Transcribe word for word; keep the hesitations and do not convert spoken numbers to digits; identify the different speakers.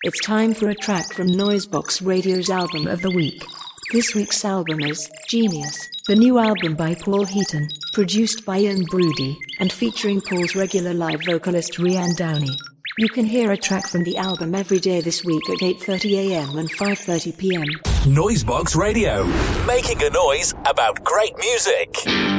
Speaker 1: It's time for a track from Noisebox Radio's Album of the Week. This week's album is Genius, the new album by Paul Heaton, produced by Ian Broody, and featuring Paul's regular live vocalist Rhiann Downey. You can hear a track from the album every day this week at eight thirty a m and five thirty p m.
Speaker 2: Noisebox Radio, making a noise about great music.